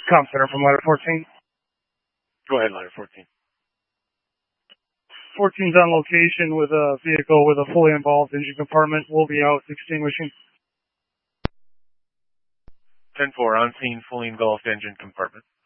Comm Center from ladder 14. Go ahead, ladder 14. 14's on location with a vehicle with a fully involved engine compartment. We'll be out extinguishing. 10-4, on scene, fully engulfed engine compartment.